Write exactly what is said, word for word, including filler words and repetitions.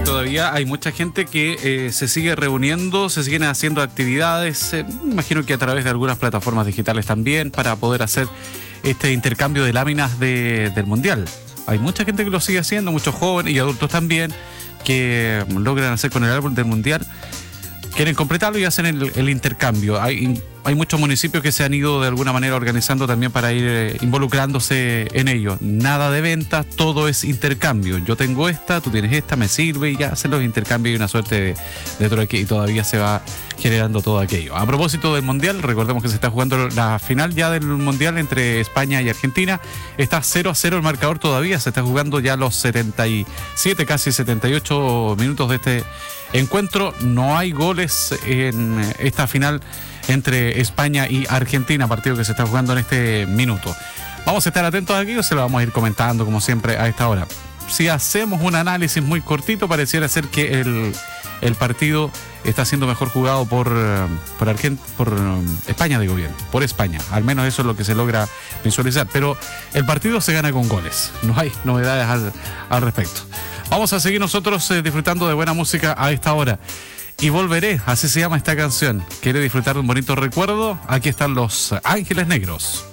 todavía hay mucha gente que eh, se sigue reuniendo, se siguen haciendo actividades, eh, imagino que a través de algunas plataformas digitales también, para poder hacer este intercambio de láminas de, del Mundial. Hay mucha gente que lo sigue haciendo, muchos jóvenes y adultos también, que logran hacer con el árbol del Mundial, quieren completarlo y hacen el, el intercambio. Hay, hay muchos municipios que se han ido de alguna manera organizando también para ir eh, involucrándose en ello. Nada de venta, todo es intercambio. Yo tengo esta, tú tienes esta, me sirve, y ya hacen los intercambios y una suerte de, de troque, y todavía se va generando todo aquello. A propósito del Mundial, recordemos que se está jugando la final ya del Mundial entre España y Argentina. Está cero a cero el marcador todavía, se está jugando ya los setenta y siete, casi setenta y ocho minutos de este encuentro. No hay goles en esta final entre España y Argentina, partido que se está jugando en este minuto. Vamos a estar atentos aquí, o se lo vamos a ir comentando como siempre a esta hora. Si hacemos un análisis muy cortito, pareciera ser que el, el partido está siendo mejor jugado por, por, Argent, por España, digo bien, por España. Al menos eso es lo que se logra visualizar. Pero el partido se gana con goles. No hay novedades al, al respecto. Vamos a seguir nosotros eh, disfrutando de buena música a esta hora. Y volveré, así se llama esta canción. ¿Quiere disfrutar de un bonito recuerdo? Aquí están Los Ángeles Negros.